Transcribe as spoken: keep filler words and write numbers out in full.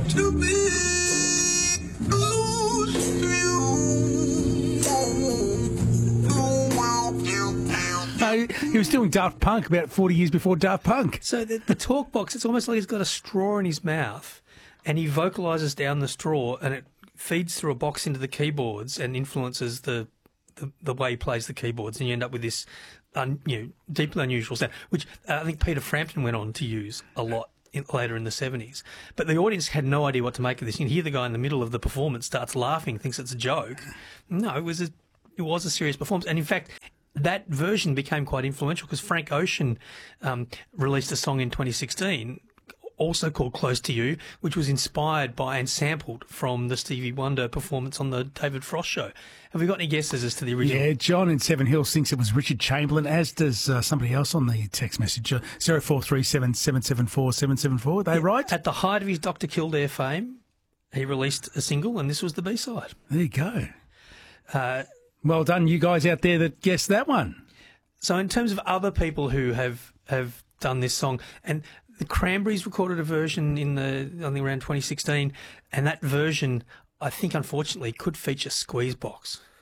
to be close to you. No, he was doing Daft Punk about forty years before Daft Punk. So the, the talk box, it's almost like he's got a straw in his mouth and he vocalises down the straw and it feeds through a box into the keyboards and influences the the, the way he plays the keyboards, and you end up with this un, you know, deeply unusual sound, which uh, I think Peter Frampton went on to use a lot in, later in the seventies. But the audience had no idea what to make of this. You hear the guy in the middle of the performance starts laughing, thinks it's a joke. No, it was a, it was a serious performance. And in fact, that version became quite influential because Frank Ocean um, released a song in twenty sixteen also called Close to You, which was inspired by and sampled from the Stevie Wonder performance on the David Frost show. Have we got any guesses as to the original? Yeah, John in Seven Hills thinks it was Richard Chamberlain, as does uh, somebody else on the text message, uh, zero four three seven, seven seven four, seven seven four. Are they Yeah, right? At the height of his Doctor Kildare fame, he released a single, and this was the B-side. There you go. Uh, Well done, you guys out there that guessed that one. so in terms of other people who have, have done this song, and the Cranberries recorded a version in the, I think around twenty sixteen, and that version, I think, unfortunately, could feature Squeezebox.